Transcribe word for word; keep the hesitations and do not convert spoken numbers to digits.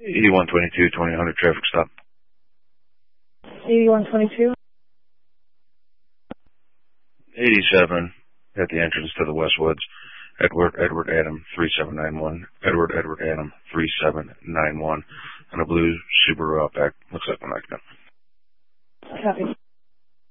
eighty-one twenty-two, twenty hundred traffic stop. eighty-one twenty-two. eighty-seven at the entrance to the Westwoods. Edward, Edward Adam, three seven nine one. Edward, Edward Adam, three seven nine one. On a blue Subaru Outback. Looks like one like that. Copy.